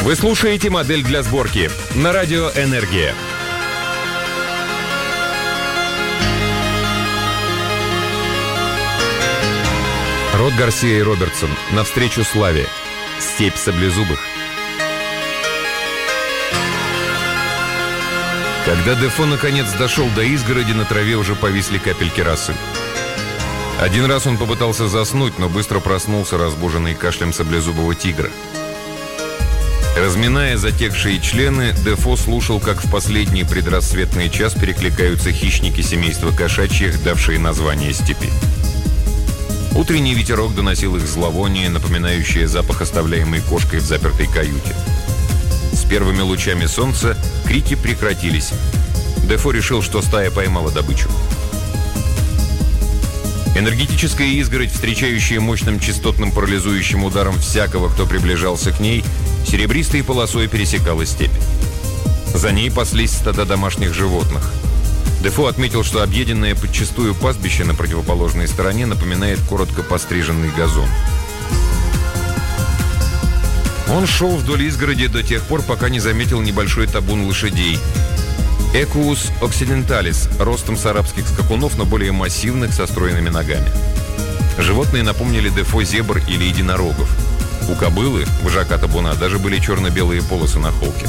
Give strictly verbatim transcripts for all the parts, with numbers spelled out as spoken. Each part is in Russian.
Вы слушаете «Модель для сборки» на радио «Энергия». Род Гарсия и Робертсон. Навстречу славе. Степь саблезубых. Когда Дефо наконец дошел до изгороди, на траве уже повисли капельки росы. Один раз он попытался заснуть, но быстро проснулся, разбуженный кашлем саблезубого тигра. Разминая затекшие члены, Дефо слушал, как в последний предрассветный час перекликаются хищники семейства кошачьих, давшие название степи. Утренний ветерок доносил их зловоние, напоминающее запах, оставляемый кошкой в запертой каюте. С первыми лучами солнца крики прекратились. Дефо решил, что стая поймала добычу. Энергетическая изгородь, встречающая мощным частотным парализующим ударом всякого, кто приближался к ней, серебристой полосой пересекала степь. За ней паслись стада домашних животных. Дефо отметил, что объеденное подчистую пастбище на противоположной стороне напоминает коротко постриженный газон. Он шел вдоль изгороди до тех пор, пока не заметил небольшой табун лошадей. Экуус оксиденталис, ростом с арабских скакунов, но более массивных, со стройными ногами. Животные напомнили Дефо зебр или единорогов. У кобылы, вожака табуна, даже были черно-белые полосы на холке.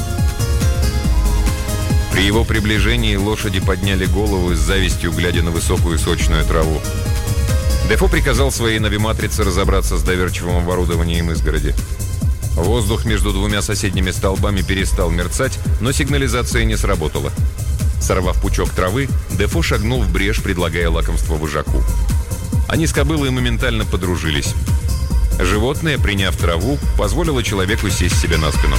При его приближении лошади подняли голову с завистью, глядя на высокую сочную траву. Дефо приказал своей навиматрице разобраться с доверчивым оборудованием изгороди. Воздух между двумя соседними столбами перестал мерцать, но сигнализация не сработала. Сорвав пучок травы, Дефо шагнул в брешь, предлагая лакомство вожаку. Они с кобылой моментально подружились. Животное, приняв траву, позволило человеку сесть себе на спину.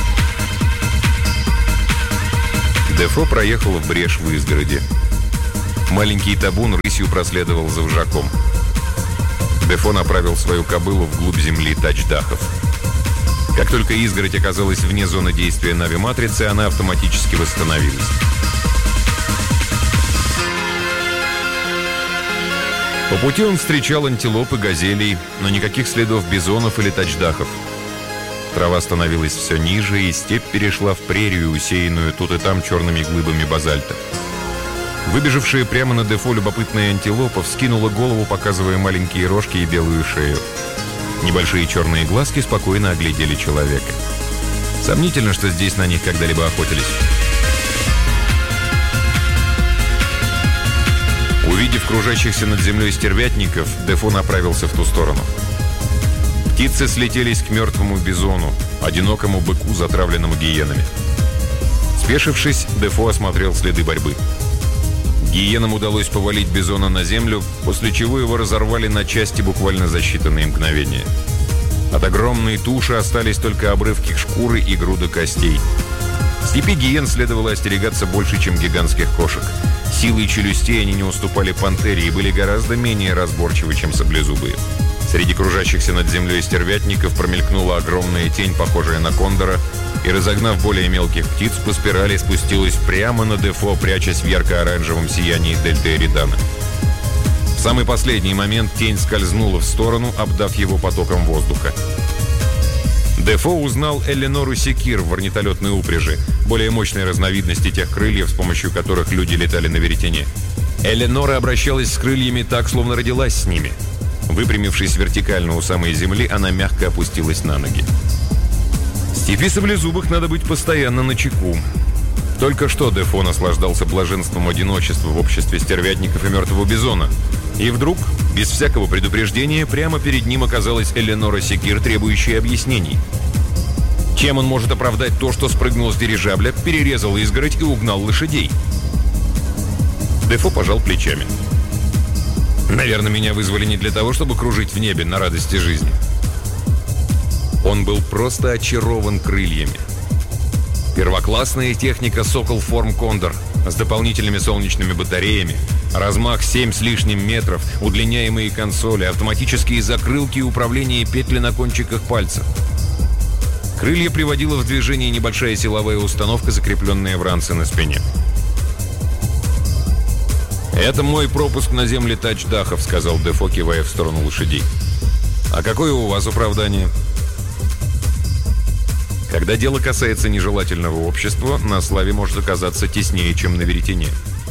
Дефо проехал в брешь в изгороди. Маленький табун рысью проследовал за вожаком. Дефо направил свою кобылу вглубь земли тачдахов. Как только изгородь оказалась вне зоны действия навиматрицы, она автоматически восстановилась. По пути он встречал антилоп и газелей, но никаких следов бизонов или тачдахов. Трава становилась все ниже, и степь перешла в прерию, усеянную тут и там черными глыбами базальта. Выбежавшая прямо на Дефо любопытная антилопа вскинула голову, показывая маленькие рожки и белую шею. Небольшие черные глазки спокойно оглядели человека. Сомнительно, что здесь на них когда-либо охотились. Увидев кружащихся над землей стервятников, Дефо направился в ту сторону. Птицы слетелись к мертвому бизону, одинокому быку, затравленному гиенами. Спешившись, Дефо осмотрел следы борьбы. Гиенам удалось повалить бизона на землю, после чего его разорвали на части буквально за считанные мгновения. От огромной туши остались только обрывки шкуры и груда костей. В степи гиен следовало остерегаться больше, чем гигантских кошек. Силой челюстей они не уступали пантере и были гораздо менее разборчивы, чем саблезубые. Среди кружащихся над землей стервятников промелькнула огромная тень, похожая на кондора, и, разогнав более мелких птиц, по спирали спустилась прямо на Дефо, прячась в ярко-оранжевом сиянии дельты Эридана. В самый последний момент тень скользнула в сторону, обдав его потоком воздуха. Дефо узнал Эленору Секир в орнитолетной упряжи, более мощной разновидности тех крыльев, с помощью которых люди летали на веретене. Эленора обращалась с крыльями так, словно родилась с ними. Выпрямившись вертикально у самой земли, она мягко опустилась на ноги. В степи саблезубых надо быть постоянно начеку. Только что Дефо наслаждался блаженством одиночества в обществе стервятников и мертвого бизона. И вдруг, без всякого предупреждения, прямо перед ним оказалась Эленора Секир, требующая объяснений. Чем он может оправдать то, что спрыгнул с дирижабля, перерезал изгородь и угнал лошадей? Дефо пожал плечами. Наверное, меня вызвали не для того, чтобы кружить в небе на радости жизни. Он был просто очарован крыльями. Первоклассная техника «Сокол Форм Кондор» с дополнительными солнечными батареями, размах семь с лишним метров, удлиняемые консоли, автоматические закрылки и управление петли на кончиках пальцев. Крылья приводила в движение небольшая силовая установка, закрепленная в ранце на спине. «Это мой пропуск на земле тачдахов», — сказал Дефо, кивая в сторону лошадей. «А какое у вас оправдание?» Когда дело касается нежелательного общества, на славе может оказаться теснее, чем на веретене.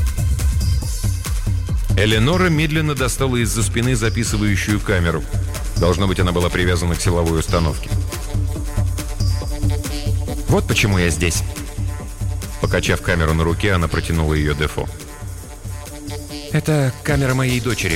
Эленора медленно достала из-за спины записывающую камеру. Должно быть, она была привязана к силовой установке. «Вот почему я здесь». Покачав камеру на руке, она протянула ее Дефо. «Это камера моей дочери».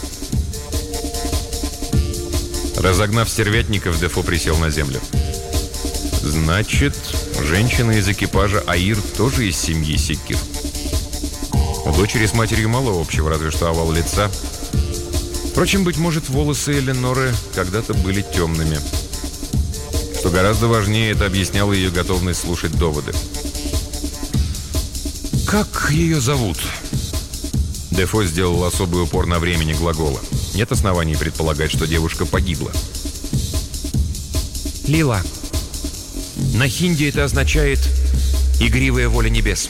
Разогнав стервятников, Дефо присел на землю. «Значит, женщина из экипажа Аир тоже из семьи Секир. У дочери с матерью мало общего, разве что овал лица. Впрочем, быть может, волосы Эленоры когда-то были темными. Что гораздо важнее, это объясняло ее готовность слушать доводы. «Как ее зовут?» Дефо сделал особый упор на времени глагола. Нет оснований предполагать, что девушка погибла. «Лила. На хинди это означает «игривая воля небес».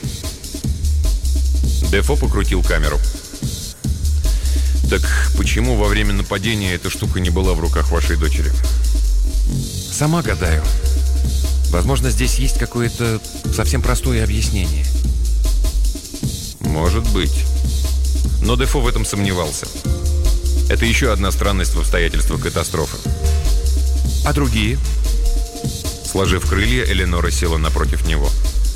Дефо покрутил камеру. «Так почему во время нападения эта штука не была в руках вашей дочери?» «Сама гадаю. Возможно, здесь есть какое-то совсем простое объяснение». «Может быть». Но Дефо в этом сомневался. Это еще одна странность в обстоятельствах катастрофы. «А другие?» Сложив крылья, Эленора села напротив него.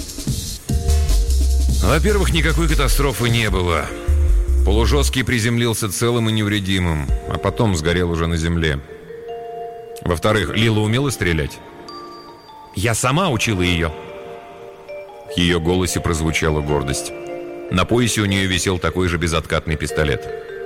«Во-первых, никакой катастрофы не было. Полужесткий приземлился целым и невредимым, а потом сгорел уже на земле. Во-вторых, Лила умела стрелять?» «Я сама учила ее». В ее голосе прозвучала гордость. На поясе у нее висел такой же безоткатный пистолет.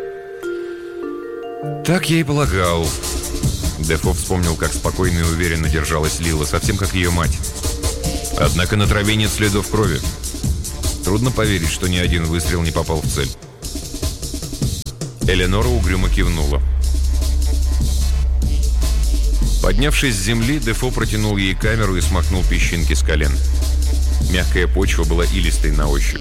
«Так я и полагал». Дефо вспомнил, как спокойно и уверенно держалась Лила, совсем как ее мать. Однако на траве нет следов крови. Трудно поверить, что ни один выстрел не попал в цель. Эленора угрюмо кивнула. Поднявшись с земли, Дефо протянул ей камеру и смахнул песчинки с колен. Мягкая почва была илистой на ощупь.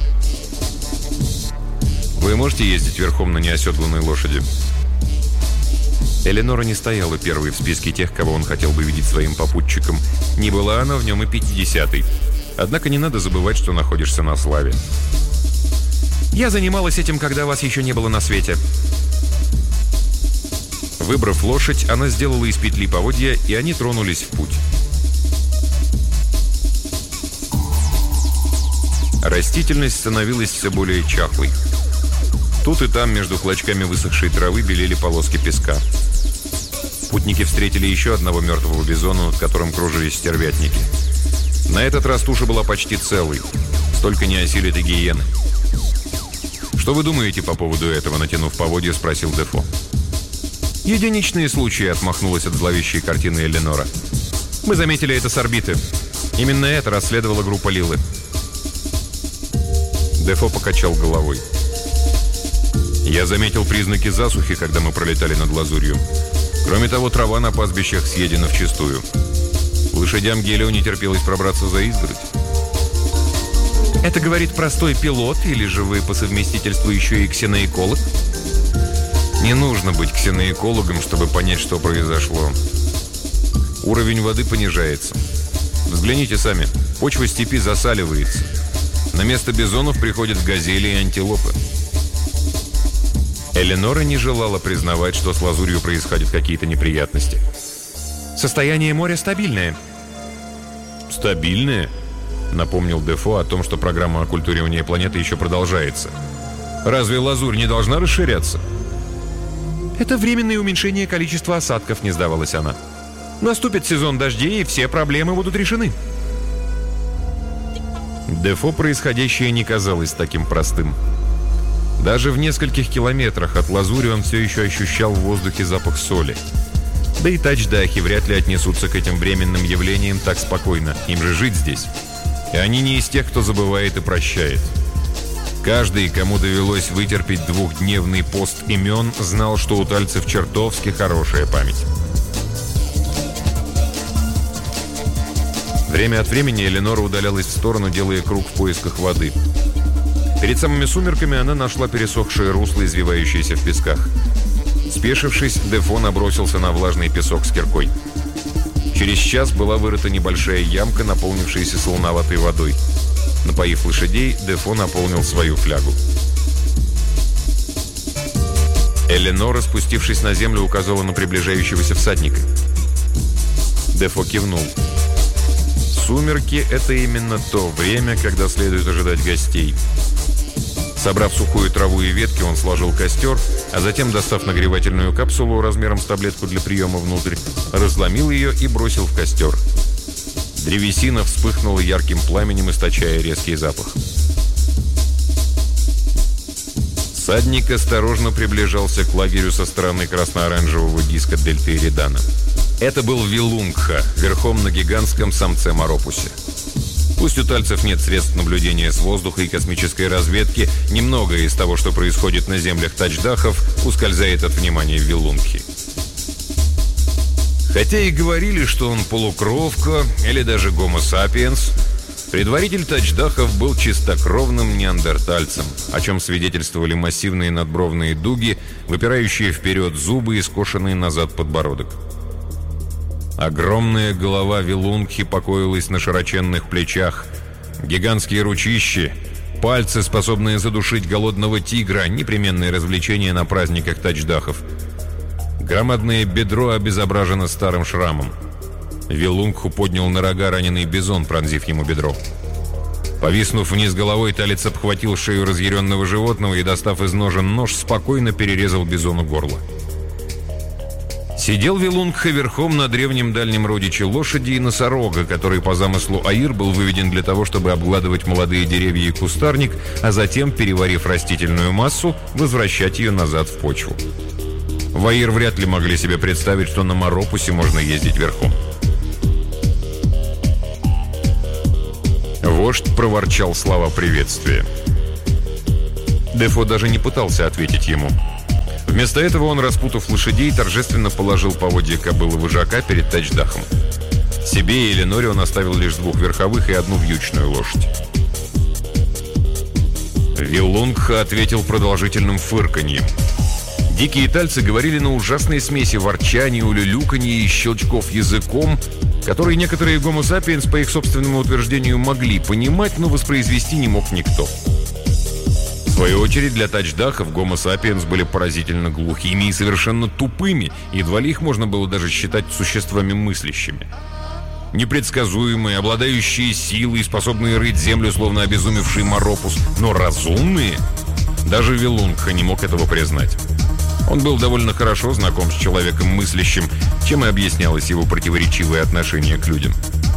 «Вы можете ездить верхом на неоседланной лошади?» Эленора не стояла первой в списке тех, кого он хотел бы видеть своим попутчиком. Не была она в нем и пятидесятой. Однако не надо забывать, что находишься на славе. «Я занималась этим, когда вас еще не было на свете». Выбрав лошадь, она сделала из петли поводья, и они тронулись в путь. Растительность становилась все более чахлой. Тут и там между клочками высохшей травы белели полоски песка. Путники встретили еще одного мертвого бизона, над которым кружились стервятники. На этот раз туша была почти целой. Столько не осилит и гиены. «Что вы думаете по поводу этого?» — натянув поводья, спросил Дефо. «Единичные случаи», — отмахнулась от зловещей картины Эленора. «Мы заметили это с орбиты. Именно это расследовала группа Лилы». Дефо покачал головой. «Я заметил признаки засухи, когда мы пролетали над Лазурью. Кроме того, трава на пастбищах съедена вчистую. Лошадям Гелио не терпелось пробраться за изгородь». «Это говорит простой пилот, или же вы по совместительству еще и ксеноэколог?» «Не нужно быть ксеноэкологом, чтобы понять, что произошло. Уровень воды понижается. Взгляните сами, почва степи засаливается. На место бизонов приходят газели и антилопы». Эленора не желала признавать, что с Лазурью происходят какие-то неприятности. «Состояние моря стабильное». «Стабильное?» — напомнил Дефо о том, что программа оккультуривания планеты еще продолжается. «Разве Лазурь не должна расширяться?» «Это временное уменьшение количества осадков», — не сдавалась она. «Наступит сезон дождей, и все проблемы будут решены». Дефо происходящее не казалось таким простым. Даже в нескольких километрах от Лазури он все еще ощущал в воздухе запах соли. Да и тачдахи вряд ли отнесутся к этим временным явлениям так спокойно. Им же жить здесь. И они не из тех, кто забывает и прощает. Каждый, кому довелось вытерпеть двухдневный пост имен, знал, что у тальцев чертовски хорошая память. Время от времени Эленора удалялась в сторону, делая круг в поисках воды. Перед самыми сумерками она нашла пересохшее русло, извивающееся в песках. Спешившись, Дефо набросился на влажный песок с киркой. Через час была вырыта небольшая ямка, наполнившаяся солоноватой водой. Напоив лошадей, Дефо наполнил свою флягу. Эленора, спустившись на землю, указала на приближающегося всадника. Дефо кивнул. Сумерки — это именно то время, когда следует ожидать гостей. Собрав сухую траву и ветки, он сложил костер, а затем, достав нагревательную капсулу размером с таблетку для приема внутрь, разломил ее и бросил в костер. Древесина вспыхнула ярким пламенем, источая резкий запах. Всадник осторожно приближался к лагерю со стороны красно-оранжевого диска дельты Эридана. Это был Вилунгха, верхом на гигантском самце Моропусе. Пусть у тальцев нет средств наблюдения с воздуха и космической разведки, немногое из того, что происходит на землях Тачдахов, ускользает от внимания Вилунгхи. Хотя и говорили, что он полукровка или даже гомо сапиенс, предводитель Тачдахов был чистокровным неандертальцем, о чем свидетельствовали массивные надбровные дуги, выпирающие вперед зубы и скошенный назад подбородок. Огромная голова Вилунгхи покоилась на широченных плечах. Гигантские ручищи, пальцы, способные задушить голодного тигра, непременное развлечение на праздниках Тачдахов. Громадное бедро обезображено старым шрамом. Вилунгху поднял на рога раненый бизон, пронзив ему бедро. Повиснув вниз головой, талец обхватил шею разъяренного животного и, достав из ножен нож, спокойно перерезал бизону горло. Сидел Вилунгха верхом на древнем дальнем родиче лошади и носорога, который по замыслу Аир был выведен для того, чтобы обгладывать молодые деревья и кустарник, а затем, переварив растительную массу, возвращать ее назад в почву. В Аир вряд ли могли себе представить, что на Моропусе можно ездить верхом. Вождь проворчал слова приветствия. Дефо даже не пытался ответить ему. Вместо этого он, распутав лошадей, торжественно положил поводья кобылы вожака перед Тачдахом. Себе и Эленоре он оставил лишь двух верховых и одну вьючную лошадь. Вилунгха ответил продолжительным фырканьем. Дикие тальцы говорили на ужасной смеси ворчания, улюлюканья и щелчков языком, которые некоторые гомо сапиенс, по их собственному утверждению, могли понимать, но воспроизвести не мог никто. В свою очередь, для Тачдахов гомо сапиенс были поразительно глухими и совершенно тупыми, едва ли их можно было даже считать существами мыслящими. Непредсказуемые, обладающие силой, способные рыть землю, словно обезумевший Моропус, но разумные? Даже Вилунгха не мог этого признать. Он был довольно хорошо знаком с человеком мыслящим, чем и объяснялось его противоречивое отношение к людям.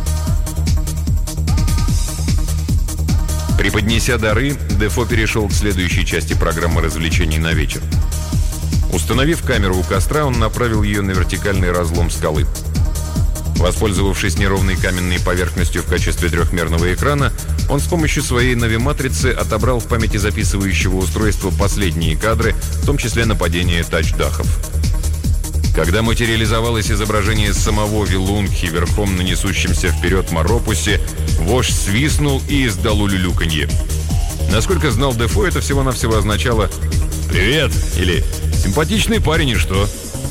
Преподнеся дары, Дефо перешел к следующей части программы развлечений на вечер. Установив камеру у костра, он направил ее на вертикальный разлом скалы. Воспользовавшись неровной каменной поверхностью в качестве трехмерного экрана, он с помощью своей навиматрицы отобрал в памяти записывающего устройства последние кадры, в том числе нападения Тачдахов. Когда материализовалось изображение самого Вилунгхи верхом на несущемся вперед Моропусе, вождь свистнул и издал улюлюканье. Насколько знал Дефо, это всего-навсего означало «Привет!» или «Симпатичный парень и что?».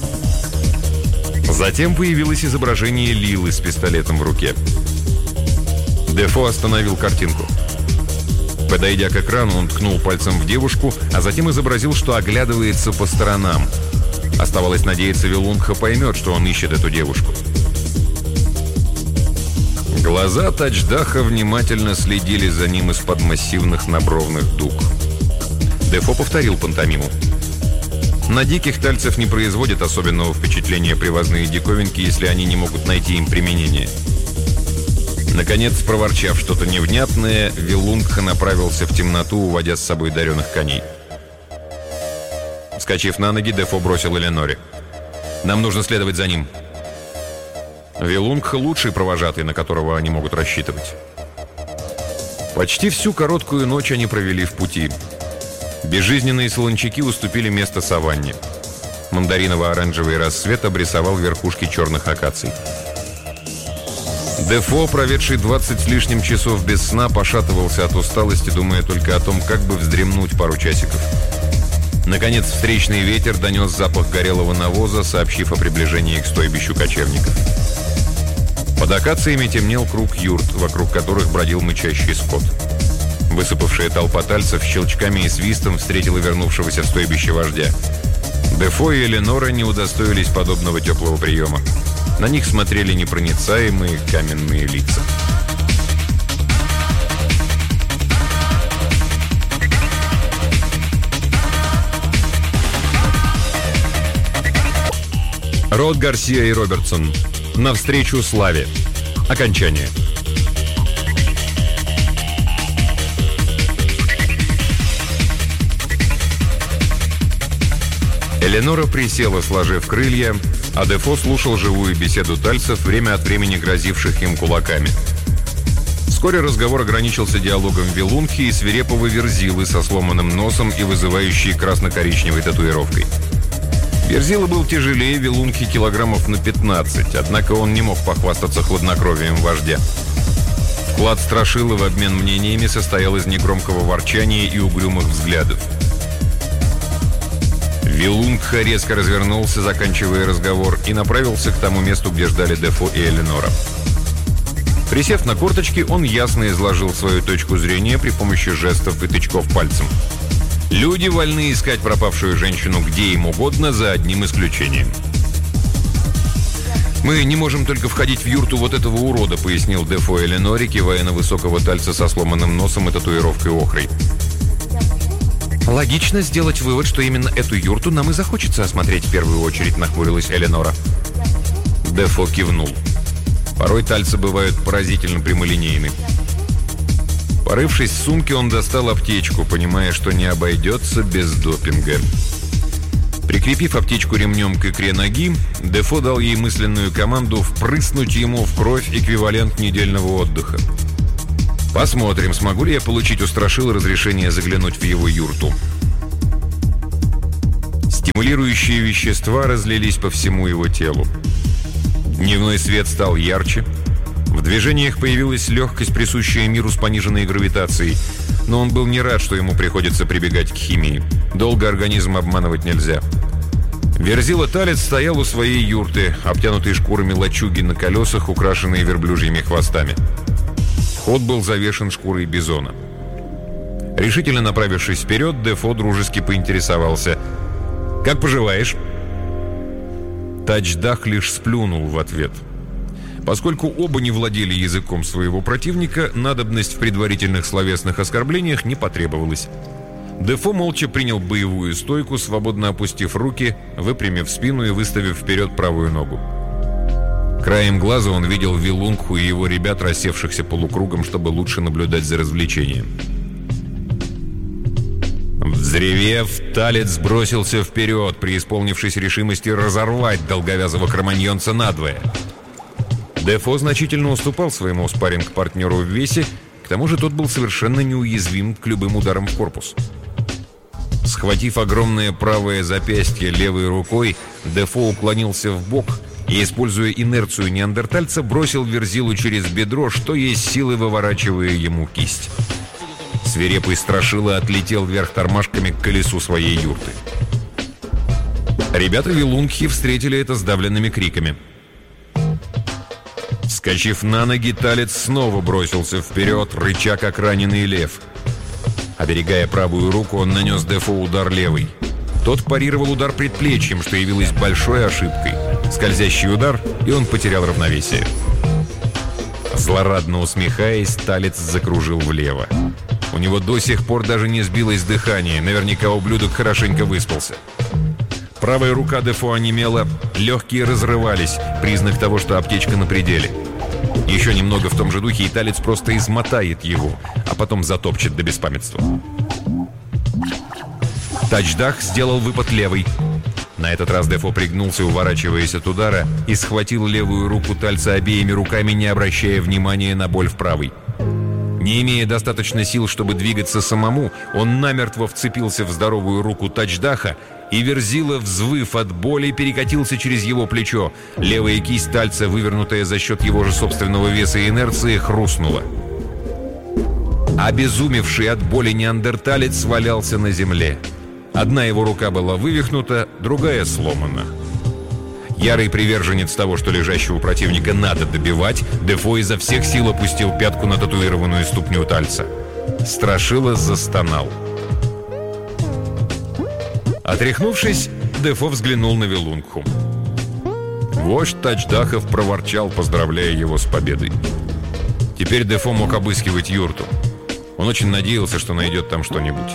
Затем появилось изображение Лилы с пистолетом в руке. Дефо остановил картинку. Подойдя к экрану, он ткнул пальцем в девушку, а затем изобразил, что оглядывается по сторонам. Оставалось надеяться, Вилунгха поймет, что он ищет эту девушку. Глаза Тачдаха внимательно следили за ним из-под массивных набровных дуг. Дефо повторил пантомиму. На диких тальцев не производят особенного впечатления привозные диковинки, если они не могут найти им применение. Наконец, проворчав что-то невнятное, Вилунгха направился в темноту, уводя с собой даренных коней. Вскочив на ноги, Дефо бросил Эленоре: «Нам нужно следовать за ним». Вилунгха — лучший провожатый, на которого они могут рассчитывать. Почти всю короткую ночь они провели в пути. Безжизненные солончаки уступили место саванне. Мандариново-оранжевый рассвет обрисовал верхушки черных акаций. Дефо, проведший двадцать с лишним часов без сна, пошатывался от усталости, думая только о том, как бы вздремнуть пару часиков. Наконец, встречный ветер донес запах горелого навоза, сообщив о приближении к стойбищу кочевников. Под акациями темнел круг юрт, вокруг которых бродил мычащий скот. Высыпавшая толпа тальцев щелчками и свистом встретила вернувшегося в стойбище вождя. Дефо и Эленора не удостоились подобного теплого приема. На них смотрели непроницаемые каменные лица. Род Гарсия и Робертсон. Навстречу славе. Окончание. Эленора присела, сложив крылья, а Дефо слушал живую беседу тальцев, время от времени грозивших им кулаками. Вскоре разговор ограничился диалогом Вилунхи и свирепого Верзилы со сломанным носом и вызывающей красно-коричневой татуировкой. Верзила был тяжелее Вилунхи килограммов на пятнадцать, однако он не мог похвастаться хладнокровием вождя. Вклад Страшила в обмен мнениями состоял из негромкого ворчания и угрюмых взглядов. Вилунгха резко развернулся, заканчивая разговор, и направился к тому месту, где ждали Дефо и Эленора. Присев на корточки, он ясно изложил свою точку зрения при помощи жестов и тычков пальцем. Люди вольны искать пропавшую женщину где им угодно, за одним исключением. «Мы не можем только входить в юрту вот этого урода», — пояснил Дефо Эленоре, кивая на высокого тальца со сломанным носом и татуировкой охрой. «Логично сделать вывод, что именно эту юрту нам и захочется осмотреть в первую очередь», — нахмурилась Эленора. Дефо кивнул. Порой тальцы бывают поразительно прямолинейны. Порывшись в сумке, он достал аптечку, понимая, что не обойдется без допинга. Прикрепив аптечку ремнем к икре ноги, Дефо дал ей мысленную команду впрыснуть ему в кровь эквивалент недельного отдыха. Посмотрим, смогу ли я получить у Страшила разрешение заглянуть в его юрту. Стимулирующие вещества разлились по всему его телу. Дневной свет стал ярче. В движениях появилась легкость, присущая миру с пониженной гравитацией. Но он был не рад, что ему приходится прибегать к химии. Долго организм обманывать нельзя. Верзила-талец стоял у своей юрты, обтянутый шкурами лачуги на колесах, украшенные верблюжьими хвостами. Вход был завешен шкурой бизона. Решительно направившись вперед, Дефо дружески поинтересовался: «Как поживаешь?» Тачдах лишь сплюнул в ответ. Поскольку оба не владели языком своего противника, надобность в предварительных словесных оскорблениях не потребовалась. Дефо молча принял боевую стойку, свободно опустив руки, выпрямив спину и выставив вперед правую ногу. Краем глаза он видел Вилунгху и его ребят, рассевшихся полукругом, чтобы лучше наблюдать за развлечением. Взревев, талец бросился вперед, преисполнившись решимости разорвать долговязого кроманьонца надвое. Дефо значительно уступал своему спарринг-партнеру в весе, к тому же тот был совершенно неуязвим к любым ударам в корпус. Схватив огромное правое запястье левой рукой, Дефо уклонился в бок и, используя инерцию неандертальца, бросил Верзилу через бедро, что есть силы, выворачивая ему кисть. Свирепый Страшила отлетел вверх тормашками к колесу своей юрты. Ребята Вилунгхи встретили это сдавленными криками. Вскочив на ноги, талец снова бросился вперед, рыча как раненый лев. Оберегая правую руку, он нанес Дефо удар левой. Тот парировал удар предплечьем, что явилось большой ошибкой. Скользящий удар, и он потерял равновесие. Злорадно усмехаясь, талец закружил влево. У него до сих пор даже не сбилось дыхание, наверняка ублюдок хорошенько выспался. Правая рука Дефо онемела, легкие разрывались, признак того, что аптечка на пределе. Еще немного в том же духе, и талец просто измотает его, а потом затопчет до беспамятства. Тачдах сделал выпад левой. На этот раз Дефо пригнулся, уворачиваясь от удара, и схватил левую руку тальца обеими руками, не обращая внимания на боль в правой. Не имея достаточно сил, чтобы двигаться самому, он намертво вцепился в здоровую руку Тачдаха, и Верзила, взвыв от боли, перекатился через его плечо. Левая кисть тальца, вывернутая за счет его же собственного веса и инерции, хрустнула. Обезумевший от боли неандерталец валялся на земле. Одна его рука была вывихнута, другая сломана. Ярый приверженец того, что лежащего противника надо добивать, Дефо изо всех сил опустил пятку на татуированную ступню Тальца. Страшила застонал. Отряхнувшись, Дефо взглянул на Вилунгху. Вождь Тачдахов проворчал, поздравляя его с победой. Теперь Дефо мог обыскивать юрту. Он очень надеялся, что найдет там что-нибудь.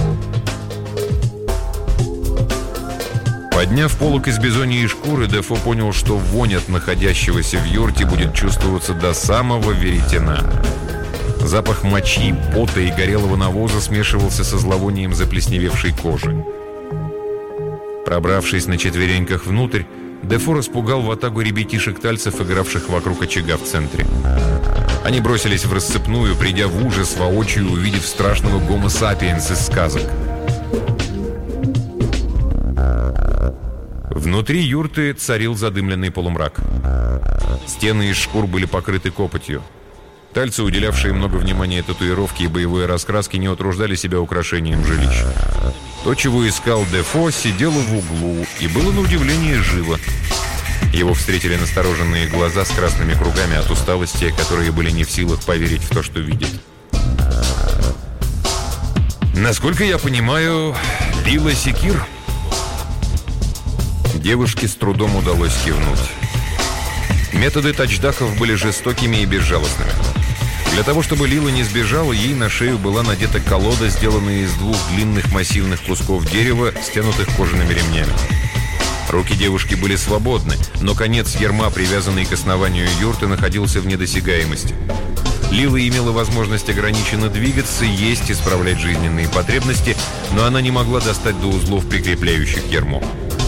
Подняв полог из бизоньей шкуры, Дефо понял, что вонь от находящегося в юрте будет чувствоваться до самого веретена. Запах мочи, пота и горелого навоза смешивался со зловонием заплесневевшей кожи. Пробравшись на четвереньках внутрь, Дефо распугал ватагу ребятишек-тальцев, игравших вокруг очага в центре. Они бросились в рассыпную, придя в ужас, воочию увидев страшного гомо сапиенс из сказок. Внутри юрты царил задымленный полумрак. Стены из шкур были покрыты копотью. Тальцы, уделявшие много внимания татуировке и боевой раскраске, не утруждали себя украшением жилища. То, чего искал Дефо, сидело в углу и было на удивление живо. Его встретили настороженные глаза с красными кругами от усталости, которые были не в силах поверить в то, что видят. «Насколько я понимаю, Лила Секир?» Девушке с трудом удалось кивнуть. Методы Тачдахов были жестокими и безжалостными. Для того, чтобы Лила не сбежала, ей на шею была надета колода, сделанная из двух длинных массивных кусков дерева, стянутых кожаными ремнями. Руки девушки были свободны, но конец ярма, привязанный к основанию юрты, находился в недосягаемости. Лила имела возможность ограниченно двигаться, есть и справлять жизненные потребности, но она не могла достать до узлов, прикрепляющих ярмо.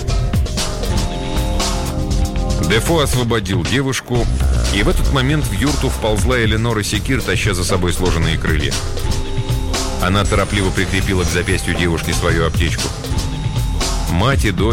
Дефо освободил девушку, и в этот момент в юрту вползла Эленора Секир, таща за собой сложенные крылья. Она торопливо прикрепила к запястью девушки свою аптечку. Мать и дочь